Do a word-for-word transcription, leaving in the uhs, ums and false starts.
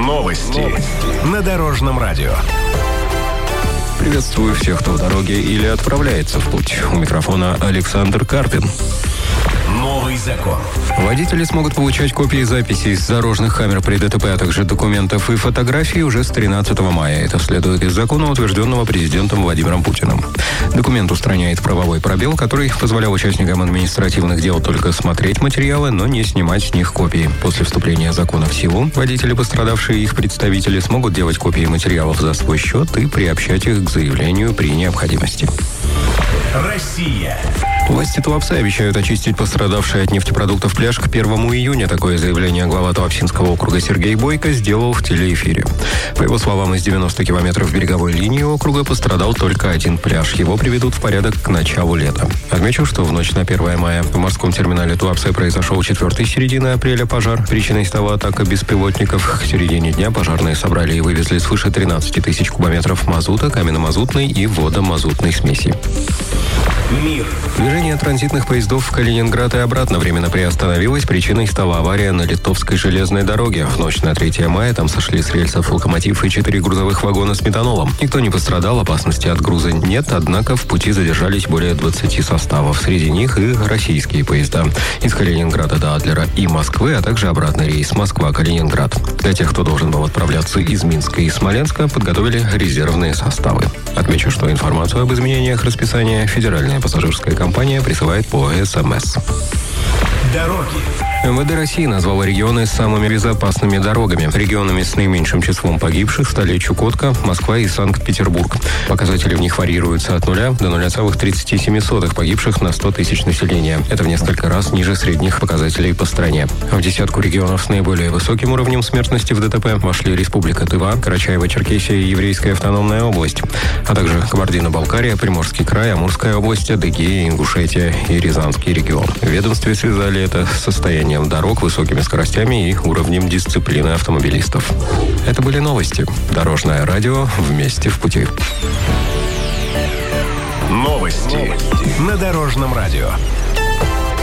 Новости. Новости. На Дорожном радио. Приветствую всех, кто в дороге или отправляется в путь. У микрофона Александр Карпин. Новый закон. Водители смогут получать копии записей с дорожных камер при ДТП, а также документов и фотографий уже с тринадцатого мая. Это следует из закона, утвержденного президентом Владимиром Путиным. Документ устраняет правовой пробел, который позволял участникам административных дел только смотреть материалы, но не снимать с них копии. После вступления закона в силу водители, пострадавшие и их представители, смогут делать копии материалов за свой счет и приобщать их к заявлению при необходимости. Россия. Власти Туапсе обещают очистить пострадавший от нефтепродуктов пляж к первому июня. Такое заявление глава Туапсинского округа Сергей Бойко сделал в телеэфире. По его словам, из девяноста километров береговой линии округа пострадал только один пляж. Его приведут в порядок к началу лета. Отмечу, что в ночь на первое мая в морском терминале Туапсе произошел четвертый середины апреля пожар. Причиной стала атака беспилотников. К середине дня пожарные собрали и вывезли свыше тринадцати тысяч кубометров мазута, каменно-мазутной и водомазутной смеси. Мир. Движение транзитных поездов в Калининград и обратно временно приостановилось. Причиной стала авария на Литовской железной дороге. В ночь на третье мая там сошли с рельсов локомотив и четыре грузовых вагона с метанолом. Никто не пострадал, опасности от груза нет, однако в пути задержались более двадцати составов. Среди них и российские поезда. Из Калининграда до Адлера и Москвы, а также обратный рейс Москва-Калининград. Для тех, кто должен был отправляться из Минска и Смоленска, подготовили резервные составы. Отмечу, что информацию об изменениях расписания Федеральная пассажирская компания присылает по СМС. Дороги. МВД России назвало регионы с самыми безопасными дорогами. Регионами с наименьшим числом погибших стали Чукотка, Москва и Санкт-Петербург. Показатели в них варьируются от нуля до нуля целых тридцати семи сотых погибших на сто тысяч населения. Это в несколько раз ниже средних показателей по стране. В десятку регионов с наиболее высоким уровнем смертности в ДТП вошли Республика Тыва, Карачаево-Черкесия и Еврейская автономная область, а также Кабардино-Балкария, Приморский край, Амурская область, Адыгея, Ингушетия и Рязанский регион. В ведомстве связали это с состоянием дорог, высокими скоростями и уровнем дисциплины автомобилистов. Это были новости. Дорожное радио. Вместе в пути. Новости. Новости. На Дорожном радио.